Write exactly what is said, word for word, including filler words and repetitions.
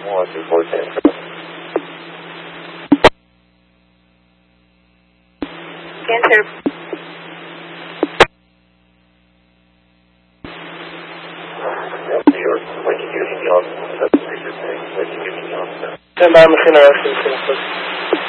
one two four ten. Answer. New York, Wendy Union, seven three six eight, Wendy Union, Stand by, machine arresting.